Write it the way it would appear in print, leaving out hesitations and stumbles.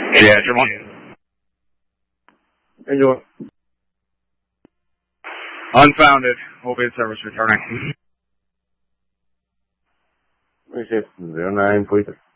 Yeah, Tremont. How you doing? Unfounded. Opiate service returning. Let me see. 09, please.